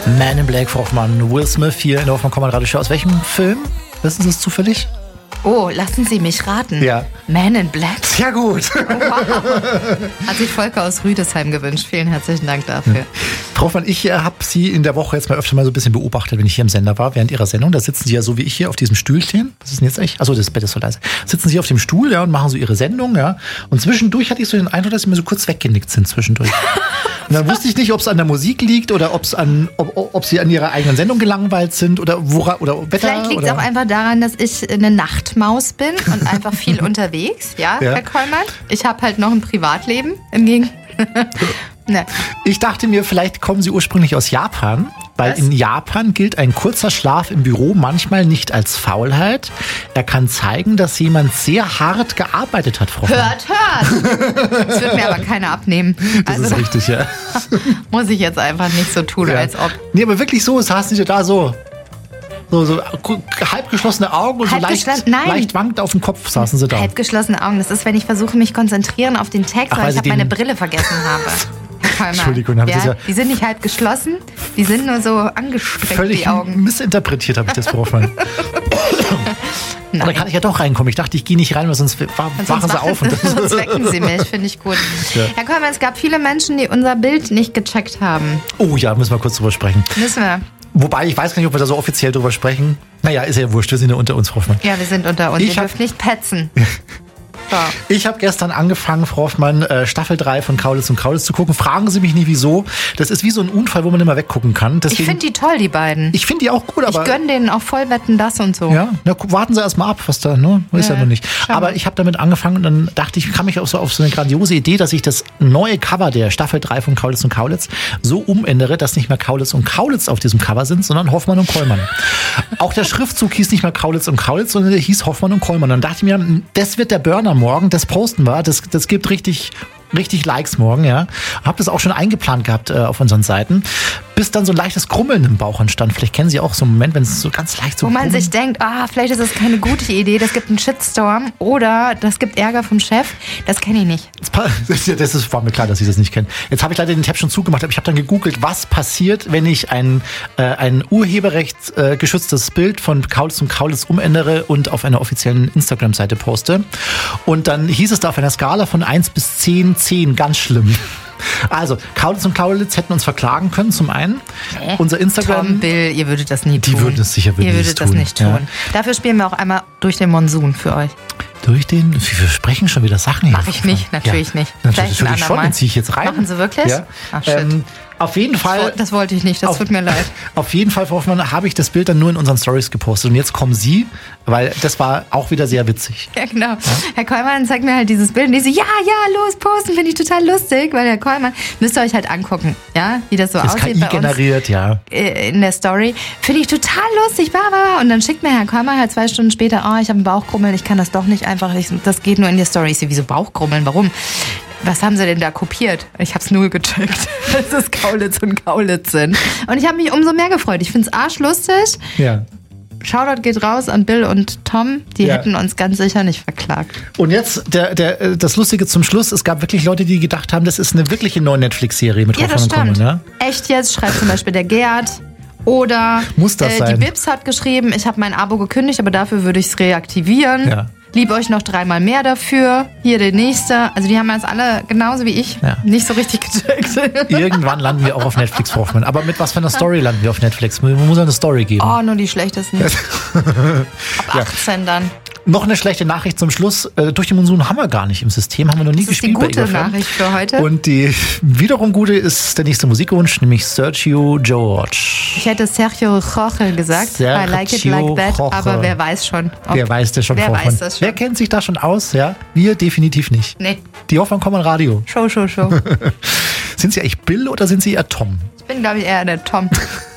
Man in Black, Frau Hoffmann. Will Smith hier in der Hoffmann Radio Show. Aus welchem Film? Wissen Sie es zufällig? Oh, lassen Sie mich raten. Ja. Man in Black. Sehr gut. Oh, wow. Hat sich Volker aus Rüdesheim gewünscht. Vielen herzlichen Dank dafür. Frau Hoffmann, ich habe Sie in der Woche jetzt mal öfter mal so ein bisschen beobachtet, wenn ich hier im Sender war, während Ihrer Sendung. Da sitzen Sie ja so wie ich hier auf diesem Stühlchen. Was ist denn jetzt eigentlich? Achso, das Bett ist so leise. Sitzen Sie auf dem Stuhl, ja, und machen so Ihre Sendung, ja. Und zwischendurch hatte ich so den Eindruck, dass Sie mir so kurz weggenickt sind zwischendurch. Und dann wusste ich nicht, ob es an der Musik liegt oder ob Sie an Ihrer eigenen Sendung gelangweilt sind oder Wetter. Vielleicht liegt es auch einfach daran, dass ich eine Nachtmaus bin und einfach viel unterwegs, ja, Herr Kollmann. Ich habe halt noch ein Privatleben im Gegenteil. Ne. Ich dachte mir, vielleicht kommen Sie ursprünglich aus Japan, weil in Japan gilt ein kurzer Schlaf im Büro manchmal nicht als Faulheit. Er kann zeigen, dass jemand sehr hart gearbeitet hat, Frau Hoffmann. Hört! Das wird mir aber keiner abnehmen. Das ist richtig, ja. Muss ich jetzt einfach nicht so tun, als ob. Nee, aber wirklich so, saßen Sie da so halb geschlossene Augen und so leicht wankend auf dem Kopf saßen Sie da. Halb geschlossene Augen, das ist, wenn ich versuche, mich konzentrieren auf den Text, weil ich meine Brille vergessen habe. Entschuldigung, die sind nicht halb geschlossen, die sind nur so angestreckt, die Augen. Völlig missinterpretiert habe ich das, Frau Hoffmann. Und dann kann ich ja doch reinkommen. Ich dachte, ich gehe nicht rein, weil sonst wachen Sie auf. Sonst wecken Sie mich, finde ich gut. Ja. Herr Kollmann, es gab viele Menschen, die unser Bild nicht gecheckt haben. Oh ja, müssen wir kurz drüber sprechen. Müssen wir. Wobei, ich weiß gar nicht, ob wir da so offiziell drüber sprechen. Naja, ist ja wurscht, wir sind ja unter uns, Frau Hoffmann. Ja, wir sind unter uns. Ihr dürft nicht petzen. So. Ich habe gestern angefangen, Frau Hoffmann, Staffel 3 von Kaulitz und Kaulitz zu gucken. Fragen Sie mich nicht, wieso. Das ist wie so ein Unfall, wo man immer weggucken kann. Deswegen, ich finde die toll, die beiden. Ich finde die auch gut, aber... Ich gönne denen auch voll Wetten, das und so. Ja, na, warten Sie erst mal ab, was da, ne? Ist ja noch nicht. Aber ich habe damit angefangen und dann dachte ich kam mich auf so eine grandiose Idee, dass ich das neue Cover der Staffel 3 von Kaulitz und Kaulitz so umändere, dass nicht mehr Kaulitz und Kaulitz auf diesem Cover sind, sondern Hoffmann und Kollmann. Auch der Schriftzug hieß nicht mehr Kaulitz und Kaulitz, sondern der hieß Hoffmann und Kollmann. Und dann dachte ich mir, das wird der Burner morgen, das posten wir, das gibt richtig Likes morgen, ja. Hab das auch schon eingeplant gehabt auf unseren Seiten. Bis dann so ein leichtes Krummeln im Bauch entstand. Vielleicht kennen Sie auch so einen Moment, wenn es so ganz leicht so wo man sich denkt, vielleicht ist das keine gute Idee, das gibt einen Shitstorm oder das gibt Ärger vom Chef. Das kenne ich nicht. War mir klar, dass Sie das nicht kennen. Jetzt habe ich leider den Tab schon zugemacht, aber ich habe dann gegoogelt, was passiert, wenn ich ein urheberrecht geschütztes Bild von Kaulitz und Kaulitz umändere und auf einer offiziellen Instagram-Seite poste. Und dann hieß es da auf einer Skala von 1 bis 10, ganz schlimm. Also, Kaulitz und Kaulitz hätten uns verklagen können, zum einen. Unser Instagram... Tom, Bill, ihr würdet das nie tun. Die würden es sicher Ihr würdet das nicht tun. Ja. Dafür spielen wir auch einmal durch den Monsun für euch. Wir sprechen schon wieder Sachen hier. Mach ich nicht, natürlich nicht. Natürlich schon, den ziehe ich jetzt rein. Machen Sie wirklich? Ja. Ach, shit. Auf jeden Fall... Das wollte ich nicht, das tut mir leid. Auf jeden Fall, Frau Hoffmann, habe ich das Bild dann nur in unseren Stories gepostet. Und jetzt kommen Sie, weil das war auch wieder sehr witzig. Ja, genau. Ja? Herr Kollmann zeigt mir halt dieses Bild und ich so, ja, los, posten, finde ich total lustig. Weil Herr Kollmann, müsst ihr euch halt angucken, ja, wie das so ist aussieht KI bei uns generiert, ja. In der Story. Finde ich total lustig, Und dann schickt mir Herr Kollmann halt 2 Stunden später, ich habe einen Bauchkrummeln, ich kann das doch nicht einfach, das geht nur in die Story. Ich so, wieso Bauchkrummeln, warum? Was haben sie denn da kopiert? Ich hab's null gecheckt, dass es Kaulitz und Kaulitz sind. Und ich habe mich umso mehr gefreut. Ich find's arschlustig. Ja. Shoutout geht raus an Bill und Tom. Die hätten uns ganz sicher nicht verklagt. Und jetzt das Lustige zum Schluss. Es gab wirklich Leute, die gedacht haben, das ist eine wirkliche neue Netflix-Serie mit Hoffmann und Kollmann. Ja? Echt jetzt? Schreibt zum Beispiel der Gerd. Oder muss das sein? Die Bibs hat geschrieben, ich habe mein Abo gekündigt, aber dafür würde ich es reaktivieren. Ja. Lieb euch noch 3-mal mehr dafür. Hier der nächste. Also die haben jetzt alle, genauso wie ich, nicht so richtig gecheckt. Irgendwann landen wir auch auf Netflix, Frau Hoffmann. Aber mit was für einer Story landen wir auf Netflix? Man muss eine Story geben. Nur die schlechtesten. Ab 18 dann. Noch eine schlechte Nachricht zum Schluss. Durch den Monsun haben wir gar nicht im System, haben wir noch nie gespielt. Das ist die gute Nachricht für heute. Und die wiederum gute ist der nächste Musikwunsch, nämlich Sergio George. Ich hätte Sergio Jorge gesagt. I like it like that, Jorge. Aber wer weiß schon. Wer weiß das schon? Wer kennt sich da schon aus? Ja? Wir definitiv nicht. Nee. Die Hoffmann kommen Radio. Show. Sind Sie eigentlich Bill oder sind Sie eher Tom? Ich bin, glaube ich, eher der Tom.